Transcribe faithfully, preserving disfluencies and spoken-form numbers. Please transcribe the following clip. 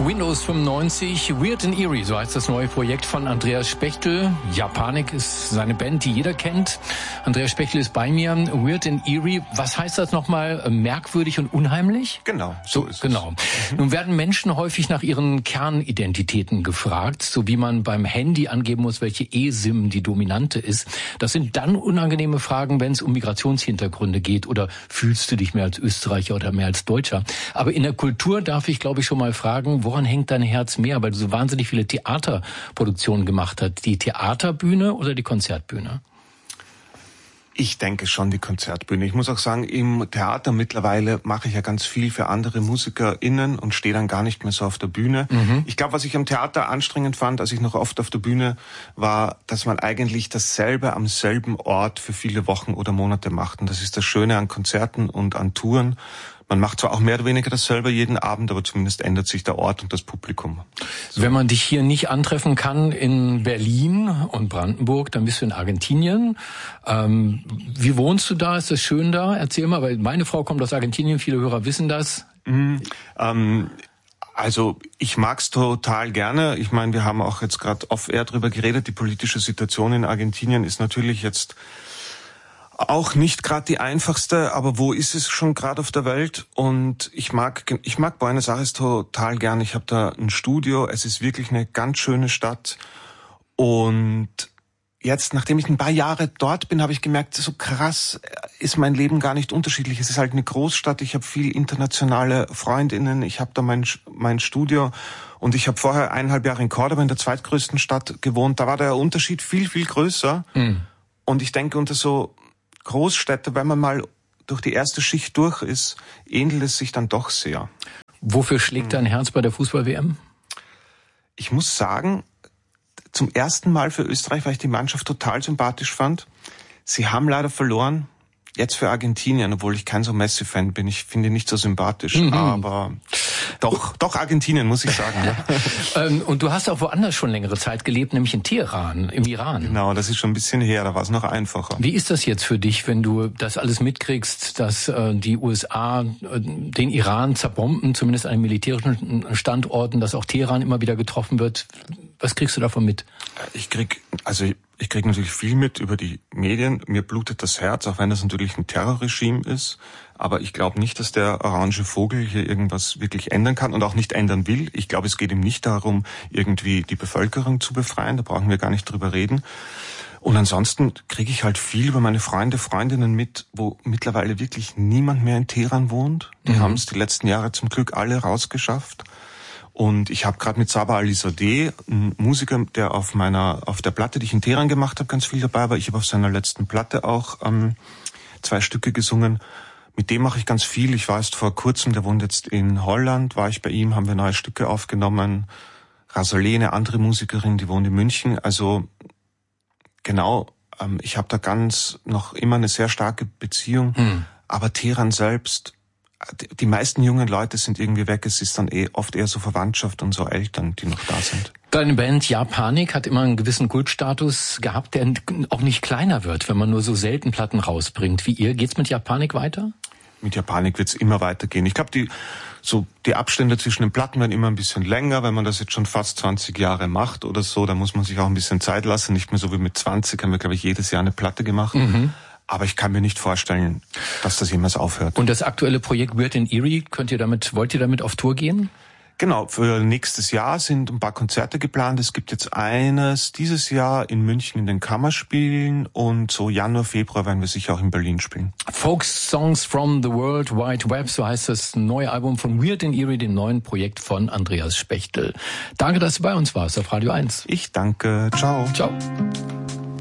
Windows fünfundneunzig, Weird and Eerie, so heißt das neue Projekt von Andreas Spechtel. Japanik ist seine Band, die jeder kennt. Andreas Spechtel ist bei mir. Weird and Eerie, was heißt das nochmal? Merkwürdig und unheimlich? Genau, so ist genau. es. Mhm. Nun werden Menschen häufig nach ihren Kernidentitäten gefragt, so wie man beim Handy angeben muss, welche eSIM die dominante ist. Das sind dann unangenehme Fragen, wenn es um Migrationshintergründe geht oder fühlst du dich mehr als Österreicher oder mehr als Deutscher. Aber in der Kultur darf ich, glaube ich, schon mal fragen, woran hängt dein Herz mehr, weil du so wahnsinnig viele Theaterproduktionen gemacht hast. Die Theaterbühne oder die Konzertbühne? Ich denke schon die Konzertbühne. Ich muss auch sagen, im Theater mittlerweile mache ich ja ganz viel für andere MusikerInnen und stehe dann gar nicht mehr so auf der Bühne. Mhm. Ich glaube, was ich am Theater anstrengend fand, als ich noch oft auf der Bühne war, dass man eigentlich dasselbe am selben Ort für viele Wochen oder Monate macht. Und das ist das Schöne an Konzerten und an Touren. Man macht zwar auch mehr oder weniger dasselbe jeden Abend, aber zumindest ändert sich der Ort und das Publikum. So. Wenn man dich hier nicht antreffen kann in Berlin und Brandenburg, dann bist du in Argentinien. Ähm, wie wohnst du da? Ist das schön da? Erzähl mal, weil meine Frau kommt aus Argentinien, viele Hörer wissen das. Mhm, ähm, also ich mag's total gerne. Ich meine, wir haben auch jetzt gerade off-air drüber geredet. Die politische Situation in Argentinien ist natürlich jetzt auch nicht gerade die einfachste, aber wo ist es schon gerade auf der Welt? Und ich mag ich mag Buenos Aires total gern. Ich habe da ein Studio. Es ist wirklich eine ganz schöne Stadt. Und jetzt, nachdem ich ein paar Jahre dort bin, habe ich gemerkt, so krass ist mein Leben gar nicht unterschiedlich. Es ist halt eine Großstadt. Ich habe viel internationale Freundinnen. Ich habe da mein mein Studio. Und ich habe vorher eineinhalb Jahre in Córdoba, in der zweitgrößten Stadt, gewohnt. Da war der Unterschied viel, viel größer. Mhm. Und ich denke, unter so Großstädte, wenn man mal durch die erste Schicht durch ist, ähnelt es sich dann doch sehr. Wofür schlägt dein Herz bei der Fußball-W M? Ich muss sagen, zum ersten Mal für Österreich, weil ich die Mannschaft total sympathisch fand. Sie haben leider verloren. Jetzt für Argentinien, obwohl ich kein so Messi-Fan bin. Ich finde ihn nicht so sympathisch, mhm. aber doch, doch Argentinien, muss ich sagen. Ja. Und du hast auch woanders schon längere Zeit gelebt, nämlich in Teheran, im Iran. Genau, das ist schon ein bisschen her, da war es noch einfacher. Wie ist das jetzt für dich, wenn du das alles mitkriegst, dass die U S A den Iran zerbomben, zumindest an den militärischen Standorten, dass auch Teheran immer wieder getroffen wird? Was kriegst du davon mit? Ich krieg, also ich krieg natürlich viel mit über die Medien. Mir blutet das Herz, auch wenn das natürlich ein Terrorregime ist. Aber ich glaube nicht, dass der orange Vogel hier irgendwas wirklich ändern kann und auch nicht ändern will. Ich glaube, es geht ihm nicht darum, irgendwie die Bevölkerung zu befreien. Da brauchen wir gar nicht drüber reden. Und ansonsten kriege ich halt viel über meine Freunde, Freundinnen mit, wo mittlerweile wirklich niemand mehr in Teheran wohnt. Die mhm. haben es die letzten Jahre zum Glück alle rausgeschafft. Und ich habe gerade mit Sabah Alizadeh, ein Musiker, der auf meiner auf der Platte, die ich in Teheran gemacht habe, ganz viel dabei war. Ich habe auf seiner letzten Platte auch ähm, zwei Stücke gesungen. Mit dem mache ich ganz viel. Ich war erst vor kurzem, der wohnt jetzt in Holland, war ich bei ihm, haben wir neue Stücke aufgenommen. Rasolé, eine andere Musikerin, die wohnt in München. Also genau, ähm, ich habe da ganz noch immer eine sehr starke Beziehung. Hm. Aber Teheran selbst, die meisten jungen Leute sind irgendwie weg. Es ist dann eh oft eher so Verwandtschaft und so Eltern, die noch da sind. Deine Band Japanik hat immer einen gewissen Kultstatus gehabt, der auch nicht kleiner wird, wenn man nur so selten Platten rausbringt wie ihr. Geht's mit Japanik weiter? Mit Japanik wird's immer weitergehen. Ich glaube, die so die Abstände zwischen den Platten werden immer ein bisschen länger. Wenn man das jetzt schon fast zwanzig Jahre macht oder so, dann muss man sich auch ein bisschen Zeit lassen. Nicht mehr so wie mit zwanzig haben wir, glaube ich, jedes Jahr eine Platte gemacht. Mhm. Aber ich kann mir nicht vorstellen, dass das jemals aufhört. Und das aktuelle Projekt Weird and Eerie, könnt ihr damit, wollt ihr damit auf Tour gehen? Genau, für nächstes Jahr sind ein paar Konzerte geplant. Es gibt jetzt eines dieses Jahr in München in den Kammerspielen und so Januar, Februar werden wir sicher auch in Berlin spielen. Folk Songs from the World Wide Web, so heißt das neue Album von Weird and Eerie, dem neuen Projekt von Andreas Spechtel. Danke, dass du bei uns warst auf Radio eins. Ich danke. Ciao. Ciao.